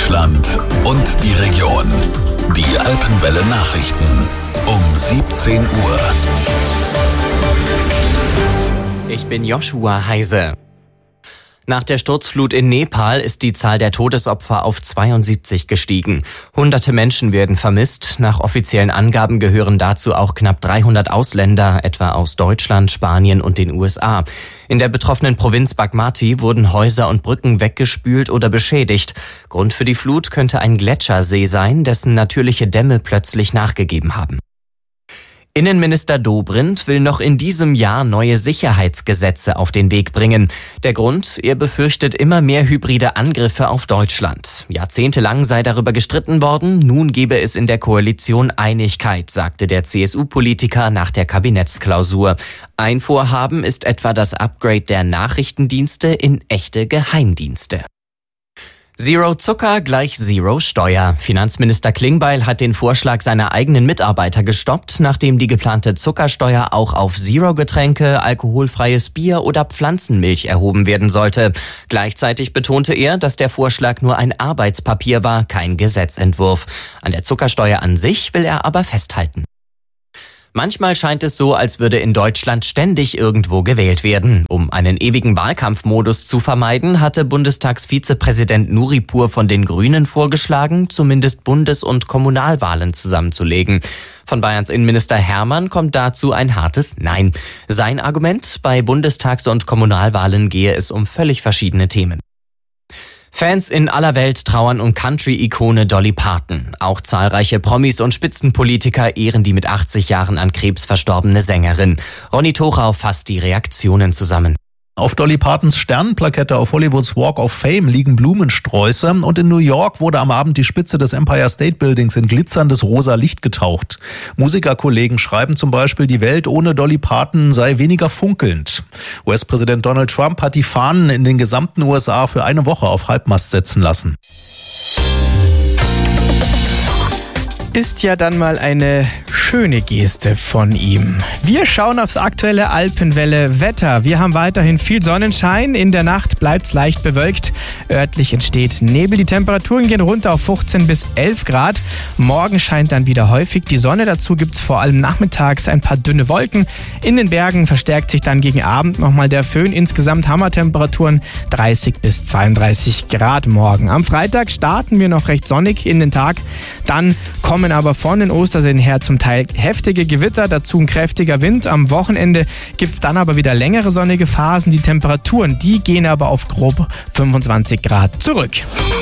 Deutschland und die Region. Die Alpenwelle Nachrichten um 17 Uhr. Ich bin Joshua Heise. Nach der Sturzflut in Nepal ist die Zahl der Todesopfer auf 72 gestiegen. Hunderte Menschen werden vermisst. Nach offiziellen Angaben gehören dazu auch knapp 300 Ausländer, etwa aus Deutschland, Spanien und den USA. In der betroffenen Provinz Bagmati wurden Häuser und Brücken weggespült oder beschädigt. Grund für die Flut könnte ein Gletschersee sein, dessen natürliche Dämme plötzlich nachgegeben haben. Innenminister Dobrindt will noch in diesem Jahr neue Sicherheitsgesetze auf den Weg bringen. Der Grund, er befürchtet immer mehr hybride Angriffe auf Deutschland. Jahrzehntelang sei darüber gestritten worden, nun gebe es in der Koalition Einigkeit, sagte der CSU-Politiker nach der Kabinettsklausur. Ein Vorhaben ist etwa das Upgrade der Nachrichtendienste in echte Geheimdienste. Zero Zucker gleich Zero Steuer. Finanzminister Klingbeil hat den Vorschlag seiner eigenen Mitarbeiter gestoppt, nachdem die geplante Zuckersteuer auch auf Zero-Getränke, alkoholfreies Bier oder Pflanzenmilch erhoben werden sollte. Gleichzeitig betonte er, dass der Vorschlag nur ein Arbeitspapier war, kein Gesetzentwurf. An der Zuckersteuer an sich will er aber festhalten. Manchmal scheint es so, als würde in Deutschland ständig irgendwo gewählt werden. Um einen ewigen Wahlkampfmodus zu vermeiden, hatte Bundestagsvizepräsident Nuripur von den Grünen vorgeschlagen, zumindest Bundes- und Kommunalwahlen zusammenzulegen. Von Bayerns Innenminister Hermann kommt dazu ein hartes Nein. Sein Argument: Bei Bundestags- und Kommunalwahlen gehe es um völlig verschiedene Themen. Fans in aller Welt trauern um Country-Ikone Dolly Parton. Auch zahlreiche Promis und Spitzenpolitiker ehren die mit 80 Jahren an Krebs verstorbene Sängerin. Ronny Thorau fasst die Reaktionen zusammen. Auf Dolly Partons Sternenplakette auf Hollywoods Walk of Fame liegen Blumensträuße und in New York wurde am Abend die Spitze des Empire State Buildings in glitzerndes rosa Licht getaucht. Musikerkollegen schreiben zum Beispiel, die Welt ohne Dolly Parton sei weniger funkelnd. US-Präsident Donald Trump hat die Fahnen in den gesamten USA für eine Woche auf Halbmast setzen lassen. Ist ja dann mal eine schöne Geste von ihm. Wir schauen aufs aktuelle Alpenwelle-Wetter. Wir haben weiterhin viel Sonnenschein. In der Nacht bleibt es leicht bewölkt. Örtlich entsteht Nebel. Die Temperaturen gehen runter auf 15 bis 11 Grad. Morgen scheint dann wieder häufig die Sonne. Dazu gibt es vor allem nachmittags ein paar dünne Wolken. In den Bergen verstärkt sich dann gegen Abend nochmal der Föhn. Insgesamt haben wir Temperaturen 30 bis 32 Grad morgen. Am Freitag starten wir noch recht sonnig in den Tag. Dann kommen aber von den Osterseen her zum Teil heftige Gewitter, dazu ein kräftiger Wind. Am Wochenende gibt es dann aber wieder längere sonnige Phasen. Die Temperaturen, die gehen aber auf grob 25 Grad zurück.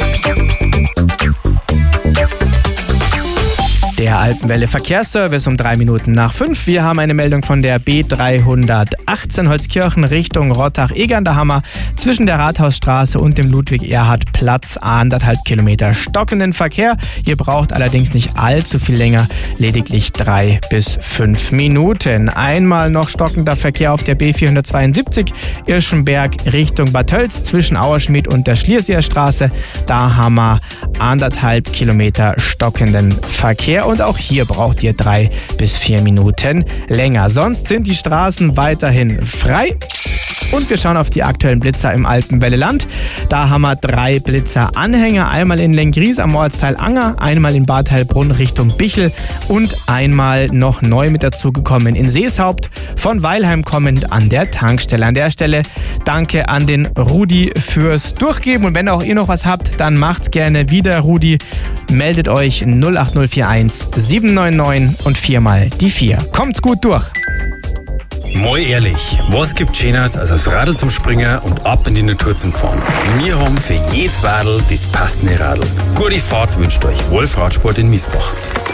Der Alpenwelle Verkehrsservice um 3 Minuten nach 5. Wir haben eine Meldung von der B318 Holzkirchen Richtung Rottach-Egern. Da haben wir zwischen der Rathausstraße und dem Ludwig-Erhard-Platz 1,5 Kilometer stockenden Verkehr. Ihr braucht allerdings nicht allzu viel länger, lediglich 3 bis 5 Minuten. Einmal noch stockender Verkehr auf der B472 Irschenberg Richtung Bad Tölz zwischen Auerschmied und der Schlierseer Straße. Da haben wir 1,5 Kilometer stockenden Verkehr. Und auch hier braucht ihr 3 bis 4 Minuten länger. Sonst sind die Straßen weiterhin frei. Und wir schauen auf die aktuellen Blitzer im Alpenwelle-Land. Da haben wir 3 Blitzeranhänger. Einmal in Lenggries am Ortsteil Anger, einmal in Bad Heilbrunn Richtung Bichl und einmal noch neu mit dazugekommen in Seeshaupt, von Weilheim kommend an der Tankstelle. An der Stelle danke an den Rudi fürs Durchgeben. Und wenn auch ihr noch was habt, dann macht's gerne wieder, Rudi. Meldet euch 08041 799 und 4 mal die 4. Kommt's gut durch. Mal ehrlich, was gibt Schöneres als aufs Radl zum Springen und ab in die Natur zum Fahren? Wir haben für jedes Radl das passende Radl. Gute Fahrt wünscht euch Wolf Radsport in Miesbach.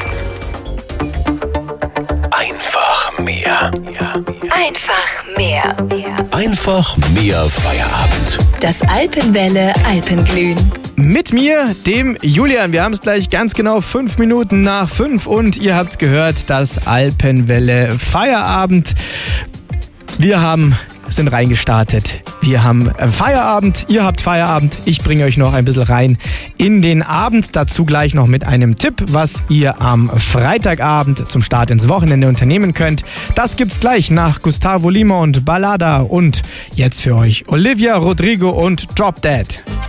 Einfach mehr. Einfach mehr. Einfach mehr Feierabend. Das Alpenwelle Alpenglühen. Mit mir, dem Julian. Wir haben es gleich ganz genau 5 Minuten nach 5 und ihr habt gehört, das Alpenwelle Feierabend. Wir sind reingestartet. Wir haben Feierabend, ihr habt Feierabend. Ich bringe euch noch ein bisschen rein in den Abend. Dazu gleich noch mit einem Tipp, was ihr am Freitagabend zum Start ins Wochenende unternehmen könnt. Das gibt's gleich nach Gustavo Lima und Ballada. Und jetzt für euch Olivia Rodrigo und Drop Dead.